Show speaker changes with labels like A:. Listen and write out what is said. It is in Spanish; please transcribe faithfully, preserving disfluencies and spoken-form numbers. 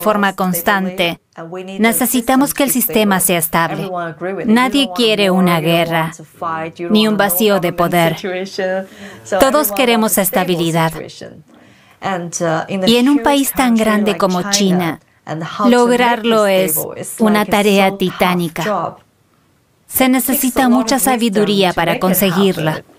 A: forma constante. Necesitamos que el sistema sea estable. Nadie quiere una guerra, ni un vacío de poder. Todos queremos estabilidad. Y en un país tan grande como China, lograrlo es una tarea titánica. Se necesita mucha sabiduría para conseguirla.